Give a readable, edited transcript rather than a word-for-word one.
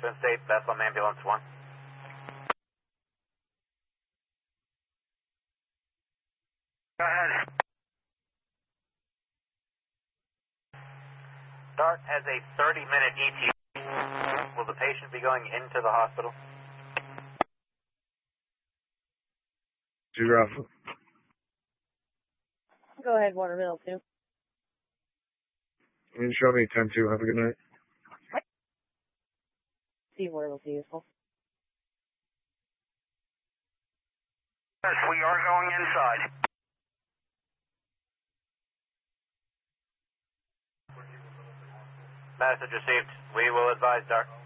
Twin State, Bethlehem Ambulance 1. Go ahead. DART has a 30-minute ETA. Will the patient be going into the hospital? Geographic. Go ahead, Waterville 2. You can show me 10-2. Have a good night. See Waterville 2 useful. Yes, we are going inside. Message received. We will advise DART.